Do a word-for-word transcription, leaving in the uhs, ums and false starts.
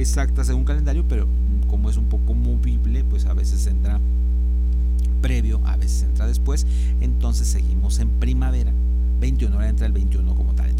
exacta según calendario, pero como es un poco movible, pues a veces entra previo, a veces entra después. Entonces seguimos en primavera, veintiuno, ahora entra el veintiuno como tal.